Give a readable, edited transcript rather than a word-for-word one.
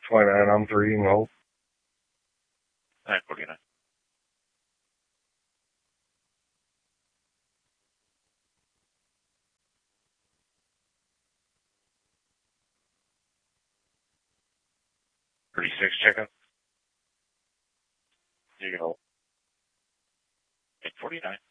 29 on 3 and hold. 949. Check out. You can hold. 849.